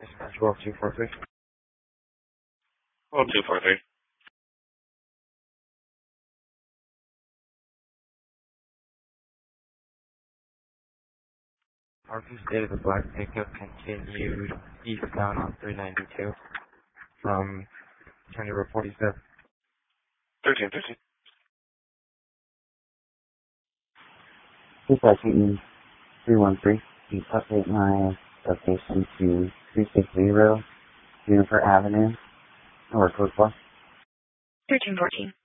Dispatch 12243. 12243. Parking state of the black pickup continued eastbound on 392 from County Road 47. 1313. Dispatch Eaton 313. Please update my location to 360 Juniper Avenue, North Coast Bluff. 1314.